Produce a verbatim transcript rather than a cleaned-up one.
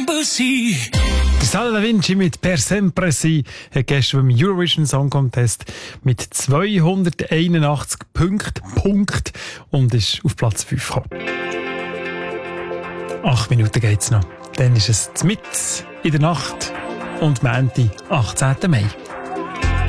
tremble see. Sala Da Vinci mit Per Sempre Si hat gestern beim Eurovision Song Contest mit zweihunderteinundachtzig Punkten Punkt und ist auf Platz fünf gekommen. Acht Minuten geht's noch. Dann ist es mit in der Nacht und Montag, achtzehnten Mai.